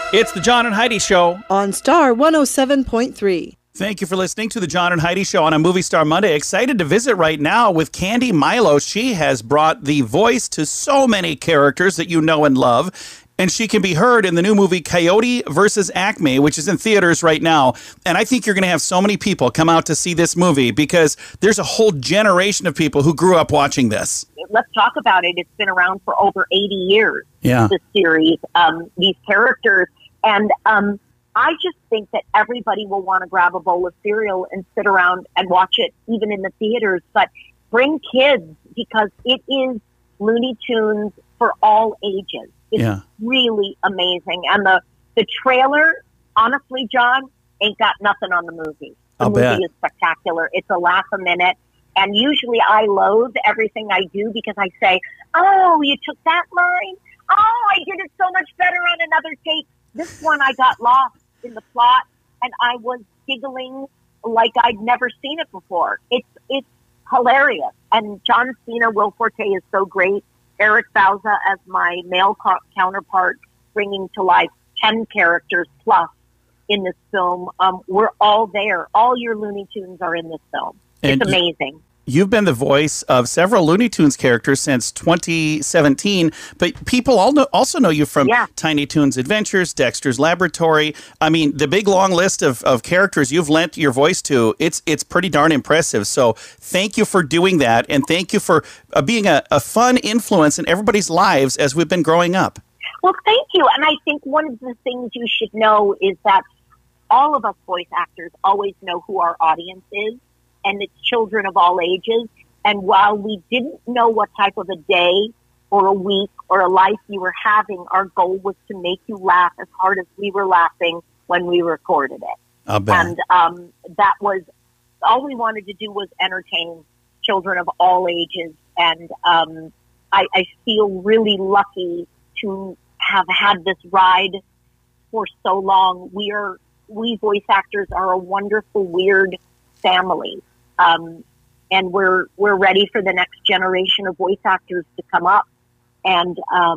It's the John and Heidi Show on Star 107.3. Thank you for listening to the John and Heidi Show on a Movie Star Monday. Excited to visit right now with Candy Milo. She has brought the voice to so many characters that you know and love. And she can be heard in the new movie Coyote vs. Acme, which is in theaters right now. And I think you're going to have so many people come out to see this movie because there's a whole generation of people who grew up watching this. Let's talk about it. It's been around for over 80 years, this series, these characters. And I just think that everybody will want to grab a bowl of cereal and sit around and watch it, even in the theaters. But bring kids, because it is Looney Tunes for all ages. It's really amazing. And the trailer, honestly, John, ain't got nothing on the movie. The movie is spectacular. It's a laugh a minute. And usually I loathe everything I do because I say, oh, you took that line? Oh, I did it so much better on another take. This one I got lost in the plot and I was giggling like I'd never seen it before. It's hilarious. And John Cena, Will Forte is so great. Eric Bauza as my male counterpart, bringing to life 10 characters plus in this film. We're all there. All your Looney Tunes are in this film. It's amazing. You've been the voice of several Looney Tunes characters since 2017, but people also know you from Tiny Toons Adventures, Dexter's Laboratory. I mean, the big long list of characters you've lent your voice to, it's pretty darn impressive. So thank you for doing that, and thank you for being a fun influence in everybody's lives as we've been growing up. Well, thank you. And I think one of the things you should know is that all of us voice actors always know who our audience is. And it's children of all ages. And while we didn't know what type of a day or a week or a life you were having, our goal was to make you laugh as hard as we were laughing when we recorded it. I'll bet. And that was, all we wanted to do was entertain children of all ages. And I feel really lucky to have had this ride for so long. We voice actors are a wonderful, weird family. And we're ready for the next generation of voice actors to come up and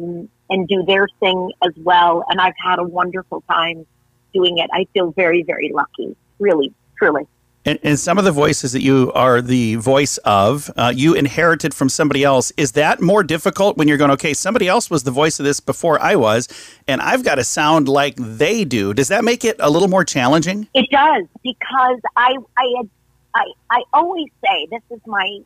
do their thing as well. And I've had a wonderful time doing it. I feel very, very lucky, really, truly. And some of the voices that you are the voice of, you inherited from somebody else. Is that more difficult when you're going, okay, somebody else was the voice of this before I was, and I've got to sound like they do? Does that make it a little more challenging? It does, because I always say, this is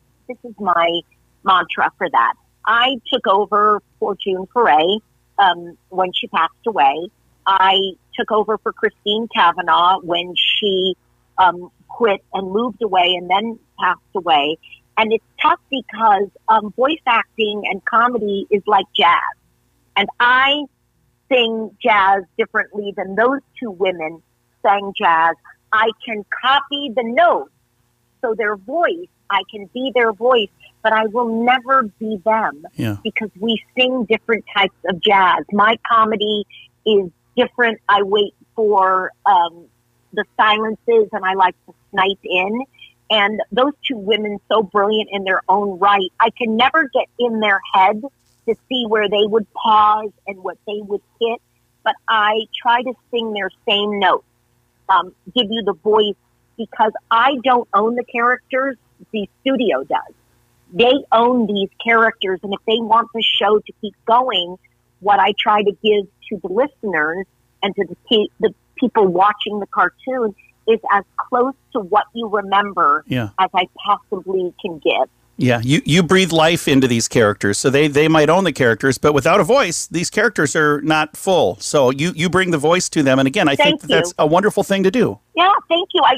my mantra for that. I took over for June Foray when she passed away. I took over for Christine Cavanaugh when she quit and moved away and then passed away. And it's tough because voice acting and comedy is like jazz. And I sing jazz differently than those two women sang jazz. I can copy the notes. So their voice, I can be their voice, but I will never be them because we sing different types of jazz. My comedy is different. I wait for the silences and I like to snipe in. And those two women, so brilliant in their own right, I can never get in their head to see where they would pause and what they would hit, but I try to sing their same notes, give you the voice, because I don't own the characters, the studio does. They own these characters, and if they want the show to keep going, what I try to give to the listeners and to the people watching the cartoon is as close to what you remember as I possibly can give. Yeah, you breathe life into these characters, so they might own the characters, but without a voice, these characters are not full. So you bring the voice to them, and again, I think that's a wonderful thing to do. Yeah, thank you.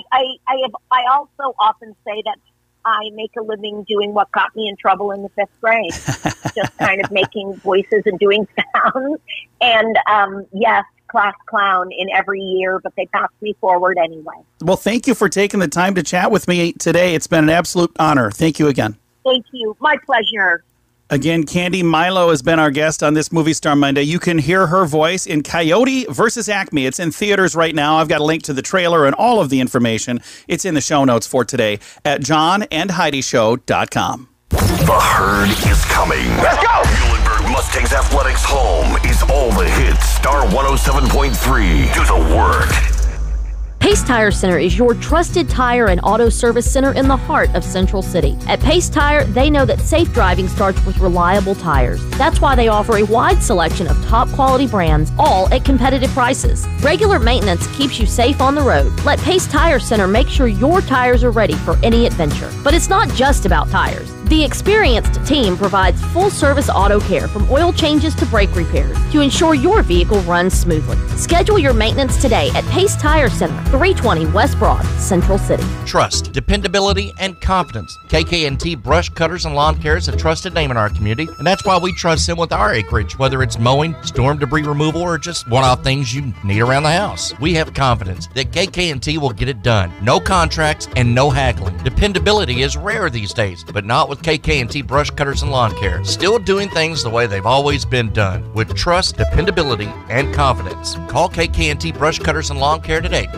I also often say that I make a living doing what got me in trouble in the 5th grade, just kind of making voices and doing sounds. And yes, class clown in every year, but they passed me forward anyway. Well, thank you for taking the time to chat with me today. It's been an absolute honor. Thank you again. Thank you. My pleasure. Again, Candy Milo has been our guest on this Movie Star Monday. You can hear her voice in Coyote vs. Acme. It's in theaters right now. I've got a link to the trailer and all of the information. It's in the show notes for today at johnandheidishow.com. The herd is coming. Let's go! Muhlenberg Mustangs Athletics home is all the hits. Star 107.3. Do the work. Pace Tire Center is your trusted tire and auto service center in the heart of Central City. At Pace Tire, they know that safe driving starts with reliable tires. That's why they offer a wide selection of top quality brands, all at competitive prices. Regular maintenance keeps you safe on the road. Let Pace Tire Center make sure your tires are ready for any adventure. But it's not just about tires. The experienced team provides full-service auto care from oil changes to brake repairs to ensure your vehicle runs smoothly. Schedule your maintenance today at Pace Tire Center, 320 West Broad, Central City. Trust, dependability, and confidence. KK&T Brush Cutters and Lawn Care is a trusted name in our community, and that's why we trust them with our acreage, whether it's mowing, storm debris removal, or just one-off things you need around the house. We have confidence that KK&T will get it done. No contracts and no haggling. Dependability is rare these days, but not with KK&T Brush Cutters and Lawn Care. Still doing things the way they've always been done, with trust, dependability, and confidence. Call KK&T Brush Cutters and Lawn Care today,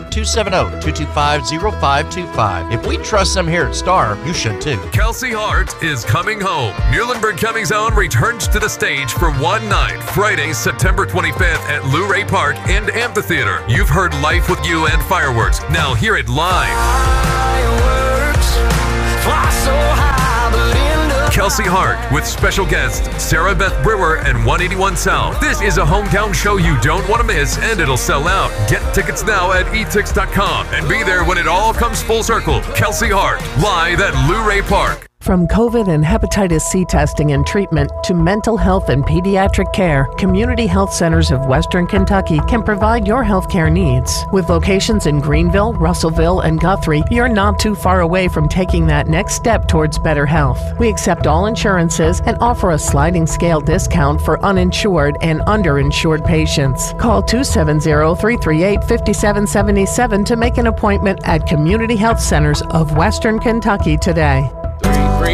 270-225-0525. If we trust them here at Star, you should too. Kelsey Hart is coming home. Muhlenberg County's own returns to the stage for one night, Friday, September 25th at Luray Park and Amphitheater. You've heard Life with You and Fireworks. Now hear it live. Fireworks fly so high. Kelsey Hart with special guests Sarah Beth Brewer and 181 South. This is a hometown show you don't want to miss, and it'll sell out. Get tickets now at etix.com and be there when it all comes full circle. Kelsey Hart, live at Luray Park. From COVID and hepatitis C testing and treatment to mental health and pediatric care, Community Health Centers of Western Kentucky can provide your healthcare needs. With locations in Greenville, Russellville, and Guthrie, you're not too far away from taking that next step towards better health. We accept all insurances and offer a sliding scale discount for uninsured and underinsured patients. Call 270-338-5777 to make an appointment at Community Health Centers of Western Kentucky today.